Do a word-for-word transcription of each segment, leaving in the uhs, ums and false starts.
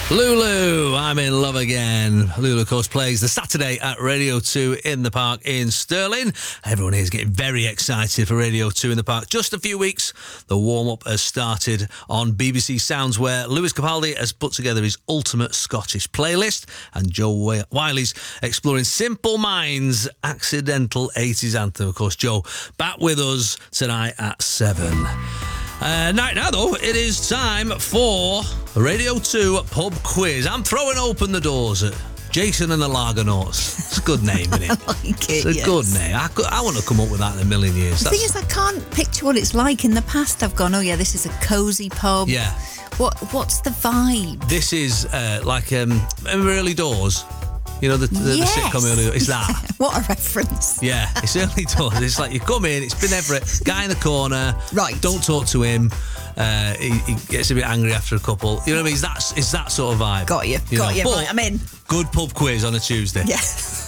Lulu, I'm in love again. Lulu, of course, plays the Saturday at Radio two in the Park in Stirling. Everyone here is getting very excited for Radio two in the Park. Just a few weeks, the warm-up has started on B B C Sounds, where Lewis Capaldi has put together his ultimate Scottish playlist, and Joe Wiley's exploring Simple Minds' accidental eighties anthem. Of course, Joe, back with us tonight at seven. Uh, night now, though, it is time for Radio two Pub Quiz. I'm throwing open the doors at Jason and the Laganauts. It's a good name, isn't it? I like it, It's a yes. good name. I, could, I want to come up with that in a million years. The thing is, I can't picture what it's like in the past. I've gone, oh yeah, this is a cosy pub. Yeah. What What's the vibe? This is uh, like, um, remember Early Doors? You know, the, the, Yes. the sitcom Early Doors? It's that. What a reference. Yeah, it's Early Doors. It's like you come in, it's been Everett, guy in the corner. Right. Don't talk to him. Uh, he, he gets a bit angry after a couple. You know what I mean? It's that, it's that sort of vibe. Got you. Got know, you. but Right, I'm in. Good pub quiz on a Tuesday. Yeah.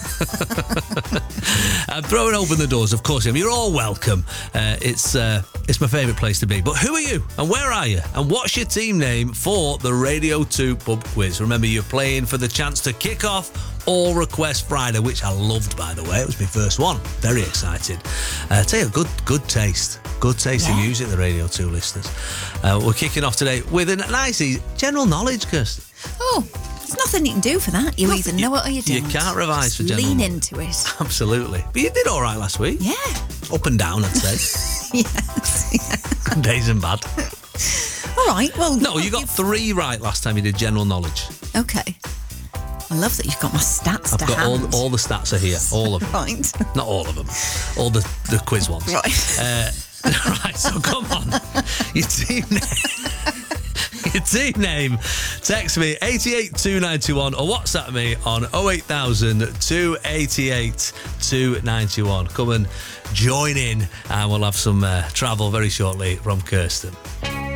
I'm throwing open the doors, of course. You're all welcome. Uh, it's uh, it's my favourite place to be. But who are you? And where are you? And what's your team name for the Radio two Pub Quiz? Remember, you're playing for the chance to kick off All Request Friday, which I loved, by the way. It was my first one. Very excited. Uh, tell you, good good taste. Good taste in Yeah. music, the Radio two listeners. Uh, we're kicking off today with a nice easy general knowledge, Kirsty. Oh, there's nothing you can do for that. You Nothing. either know it or you You don't. can't revise for Just general lean knowledge. into it. Absolutely. But you did all right last week. Yeah. Up and down, I'd say. Yes. Good days and bad. All right. Well. No, you got three right last time you did general knowledge. Okay. I love that you've got my stats I've to got hand. all all the stats are here. All of them. Right. Not all of them. All the, the quiz ones. Right. Uh, right, so come on. Your team name. Your team name. Text me eight eight two nine two one or WhatsApp me on oh eight thousand two eighty-eight two ninety-one. Come and join in and we'll have some uh, travel very shortly from Kirsten.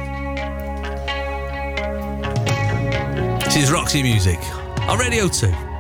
This is Roxy Music on Radio two.